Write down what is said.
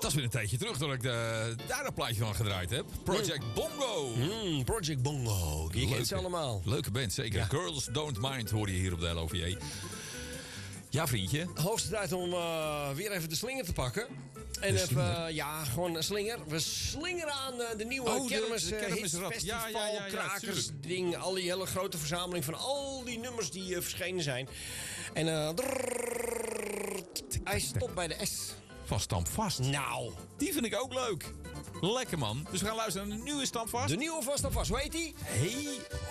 Dat is weer een tijdje terug dat ik daar een plaatje van gedraaid heb. Project Bongo. Project Bongo. Je kent ze allemaal. Leuke band, zeker. Ja. Girls Don't Mind hoor je hier op de LOVJ. Ja, vriendje. Hoogste tijd om weer even de slinger te pakken. En even, gewoon een slinger. We slingeren aan de nieuwe kermis festival, krakers, ding. Al die hele grote verzameling van al die nummers die verschenen zijn. En hij stopt bij de S. Van Stampvast. Nou. Die vind ik ook leuk. Lekker, man. Dus we gaan luisteren naar de nieuwe Stampvast. De nieuwe van Stampvast. Hoe heet die? Hey